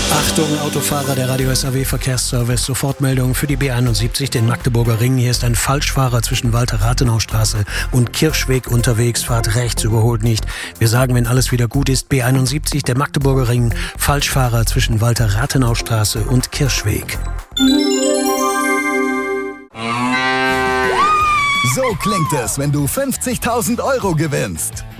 Achtung, Autofahrer, der Radio SAW Verkehrsservice, Sofortmeldung für die B71, den Magdeburger Ring. Hier ist ein Falschfahrer zwischen Walter-Rathenau-Straße und Kirschweg unterwegs. Fahrt rechts, überholt nicht. Wir sagen, wenn alles wieder gut ist, B71, der Magdeburger Ring, Falschfahrer zwischen Walter-Rathenau-Straße und Kirschweg. So klingt es, wenn du 50.000 € gewinnst.